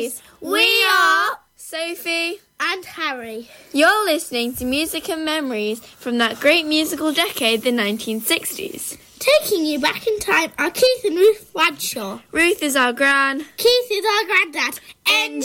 Memories. We are Sophie and Harry. You're listening to Music and Memories from that great musical decade, the 1960s. Taking you back in time are Keith and Ruth Bradshaw. Ruth is our gran. Keith is our granddad.